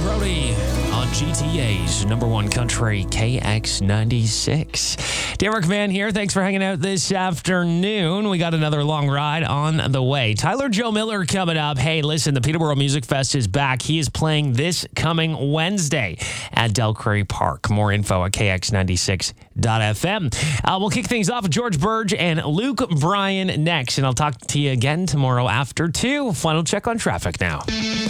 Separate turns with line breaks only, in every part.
Brody on GTA's number one country, KX96. Derek Van here. Thanks for hanging out this afternoon. We got another long ride on the way. Tyler Joe Miller coming up. Hey, listen, the Peterborough Music Fest is back. He is playing this coming Wednesday at Delcrary Park. More info at KX96.fm. We'll kick things off with George Burge and Luke Bryan next, and I'll talk to you again tomorrow after 2. Final check on traffic now.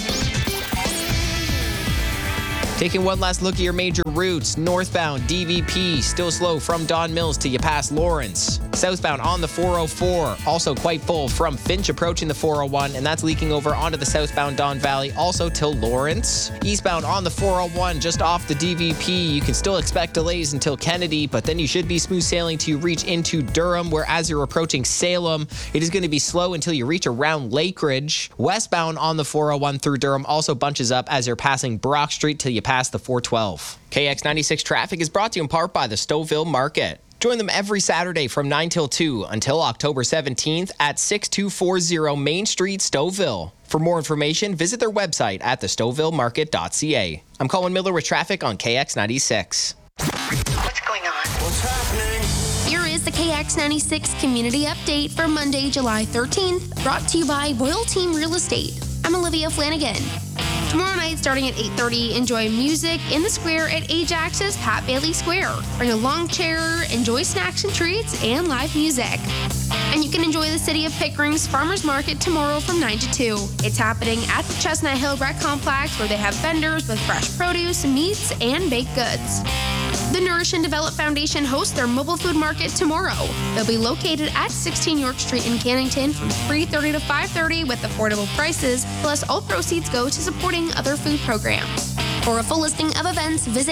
Taking one last look at your major routes. Northbound, DVP, still slow from Don Mills till you pass Lawrence. Southbound on the 404, also quite full from Finch approaching the 401, and that's leaking over onto the southbound Don Valley, also till Lawrence. Eastbound on the 401, just off the DVP, you can still expect delays until Kennedy, but then you should be smooth sailing till you reach into Durham, where as you're approaching Salem, it is going to be slow until you reach around Lakeridge. Westbound on the 401 through Durham also bunches up as you're passing Brock Street till you pass the 412. KX96 traffic is brought to you in part by the Stouffville Market. Join them every Saturday from 9 till 2 until October 17th at 6240 Main Street, Stouffville. For more information, visit their website at thestouffvillemarket.ca. I'm Colin Miller with traffic on KX96.
What's going on?
What's happening?
Here is the KX96 Community Update for Monday, July 13th, brought to you by Royal Team Real Estate. I'm Olivia Flanagan. Tomorrow night, starting at 8:30, enjoy music in the square at Ajax's Pat Bailey Square. Bring a long chair, enjoy snacks and treats, and live music. And you can enjoy the City of Pickering's Farmers Market tomorrow from 9 to 2. It's happening at the Chestnut Hill Rec Complex, where they have vendors with fresh produce, meats, and baked goods. The Nourish and Develop Foundation hosts their mobile food market tomorrow. They'll be located at 16 York Street in Cannington from 3:30 to 5:30 with affordable prices, plus all proceeds go to supporting other food programs. For a full listing of events, visit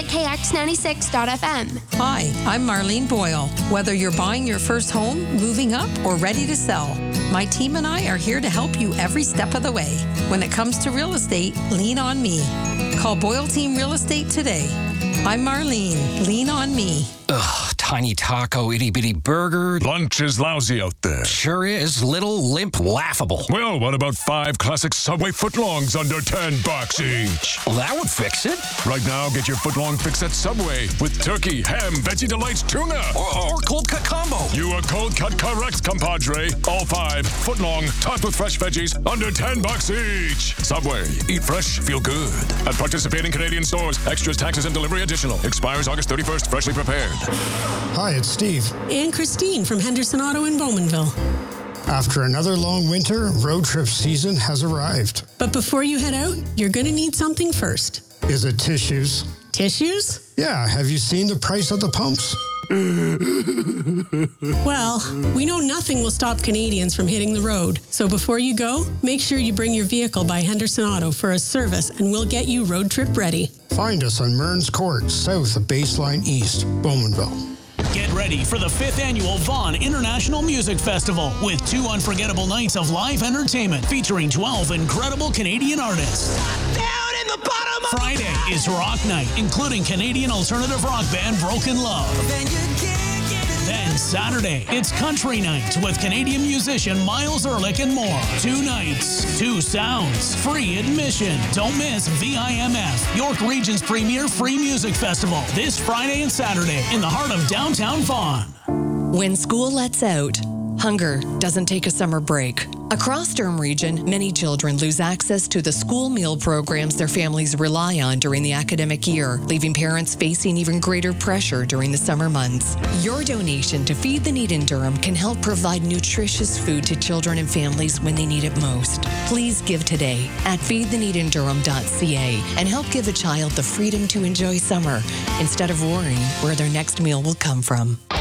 KX96.fm.
Hi, I'm Marlene Boyle. Whether you're buying your first home, moving up, or ready to sell, my team and I are here to help you every step of the way. When it comes to real estate, lean on me. Call Boyle Team Real Estate today. I'm Marlene. Lean on me.
Ugh, tiny taco, itty-bitty burger.
Lunch is lousy out there.
Sure is. Little, limp, laughable.
Well, what about 5 classic Subway footlongs under $10 each?
Well, that would fix it.
Right now, get your footlong fix at Subway with turkey, ham, Veggie Delights, tuna.
Or cold cut combo.
You are cold cut correct, compadre. All 5 footlong, topped with fresh veggies, under $10 each. Subway. Eat fresh, feel good. At participating Canadian stores, extras, taxes, and delivery additional. Expires August 31st, freshly prepared.
Hi, it's Steve.
And Christine from Henderson Auto in Bowmanville.
After another long winter, road trip season has arrived.
But before you head out, you're going to need something first.
Is it tissues?
Tissues?
Yeah, have you seen the price of the pumps?
Well, we know nothing will stop Canadians from hitting the road. So before you go, make sure you bring your vehicle by Henderson Auto for a service, and we'll get you road trip ready.
Find us on Mearns Court, south of Baseline East, Bowmanville.
Get ready for the 5th annual Vaughan International Music Festival with 2 unforgettable nights of live entertainment featuring 12 incredible Canadian artists.
Down in the bottom of
Friday is Rock Night, including Canadian alternative rock band Broken Love. Then Saturday, it's Country Night with Canadian musician Miles Ehrlich and more. 2 nights, 2 sounds, free admission. Don't miss VIMF, York Region's premier free music festival, this Friday and Saturday in the heart of downtown Vaughan.
When school lets out, hunger doesn't take a summer break. Across Durham Region, many children lose access to the school meal programs their families rely on during the academic year, leaving parents facing even greater pressure during the summer months. Your donation to Feed the Need in Durham can help provide nutritious food to children and families when they need it most. Please give today at feedtheneedindurham.ca and help give a child the freedom to enjoy summer instead of worrying where their next meal will come from.